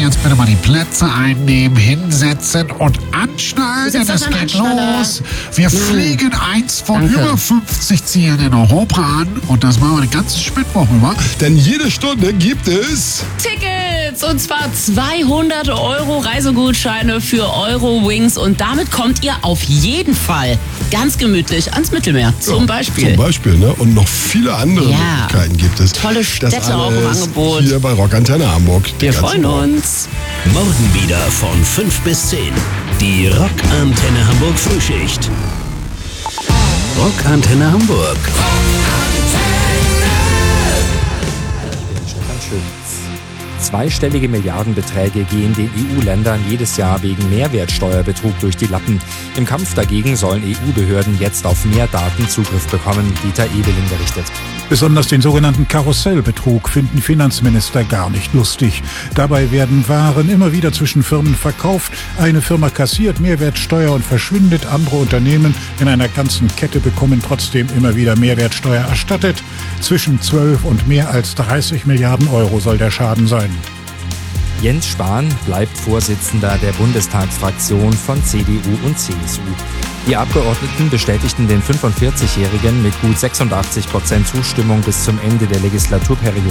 jetzt bitte mal die Plätze einnehmen, hinsetzen und anschnallen, denn es geht los. Wir fliegen eins von über 50 Zielen in Europa an und das machen wir den ganzen Mittwoch über. Denn jede Stunde gibt es Tickets, und zwar 200 € Reisegutscheine für Eurowings, und damit kommt ihr auf jeden Fall ganz gemütlich ans Mittelmeer, zum Beispiel. Zum Beispiel, ne? Und noch viele andere Möglichkeiten gibt es. Tolle Städte das auch im Angebot. Hier bei Rockantenne Hamburg. Wir freuen uns. Morgen wieder von 5 bis 10. Die Rockantenne Hamburg Frühschicht. Rockantenne Hamburg. Zweistellige Milliardenbeträge gehen den EU-Ländern jedes Jahr wegen Mehrwertsteuerbetrug durch die Lappen. Im Kampf dagegen sollen EU-Behörden jetzt auf mehr Daten Zugriff bekommen. Dieter Ebeling berichtet. Besonders den sogenannten Karussellbetrug finden Finanzminister gar nicht lustig. Dabei werden Waren immer wieder zwischen Firmen verkauft. Eine Firma kassiert Mehrwertsteuer und verschwindet. Andere Unternehmen in einer ganzen Kette bekommen trotzdem immer wieder Mehrwertsteuer erstattet. Zwischen 12 und mehr als 30 Milliarden € soll der Schaden sein. Jens Spahn bleibt Vorsitzender der Bundestagsfraktion von CDU und CSU. Die Abgeordneten bestätigten den 45-Jährigen mit gut 86% Zustimmung bis zum Ende der Legislaturperiode